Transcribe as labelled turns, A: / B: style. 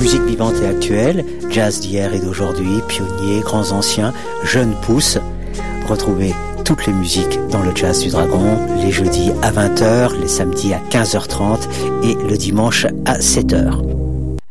A: Musique vivante et actuelle, jazz d'hier et d'aujourd'hui, pionniers, grands anciens, jeunes pousses. Retrouvez toutes les musiques dans le Jazz du Dragon, les jeudis à 20h, les samedis à 15h30 et le dimanche à 7h.